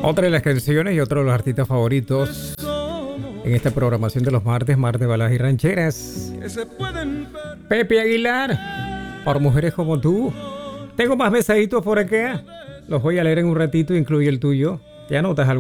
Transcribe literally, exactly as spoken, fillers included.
Otra de las canciones y otro de los artistas favoritos en esta programación de los martes, martes de baladas y rancheras. Pepe Aguilar, por mujeres como tú. Tengo más mensajitos por acá. Los voy a leer en un ratito, incluye el tuyo. ¿Ya notas algo?